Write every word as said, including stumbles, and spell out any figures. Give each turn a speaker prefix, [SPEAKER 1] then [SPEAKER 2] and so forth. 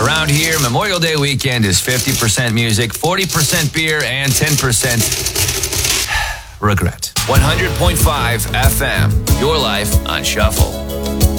[SPEAKER 1] Around here, Memorial Day weekend is fifty percent music, forty percent beer, and ten percent regret. one hundred point five F M, your life on shuffle.